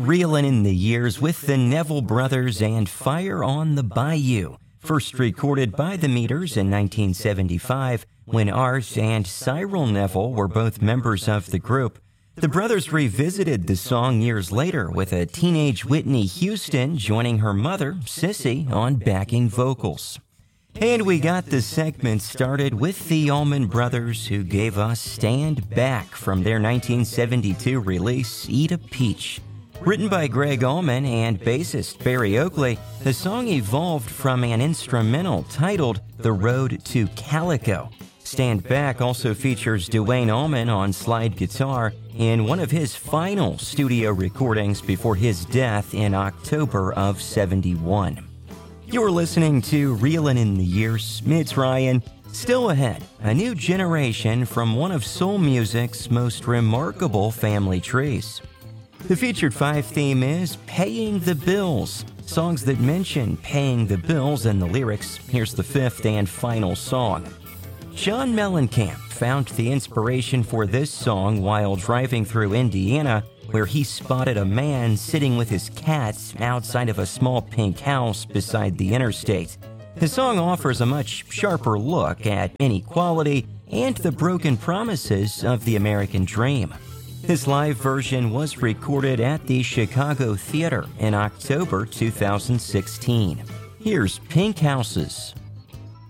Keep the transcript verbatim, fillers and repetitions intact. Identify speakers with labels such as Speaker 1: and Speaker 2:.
Speaker 1: Reelin' in the Years with the Neville Brothers and Fire on the Bayou, first recorded by the Meters in nineteen seventy-five when Art and Cyril Neville were both members of the group. The brothers revisited the song years later with a teenage Whitney Houston joining her mother, Cissy, on backing vocals. And we got the segment started with the Allman Brothers, who gave us Stand Back from their nineteen seventy-two release, Eat a Peach. Written by Greg Allman and bassist Barry Oakley, the song evolved from an instrumental titled The Road to Calico. Stand Back also features Duane Allman on slide guitar in one of his final studio recordings before his death in October of seventy-one. You're listening to Reelin' in the Years. It's Ryan. Still ahead, a new generation from one of soul music's most remarkable family trees. The featured five theme is Paying the Bills. Songs that mention paying the bills in the lyrics. Here's the fifth and final song. John Mellencamp found the inspiration for this song while driving through Indiana, where he spotted a man sitting with his cats outside of a small pink house beside the interstate. The song offers a much sharper look at inequality and the broken promises of the American dream. This live version was recorded at the Chicago Theater in October two thousand sixteen. Here's Pink Houses.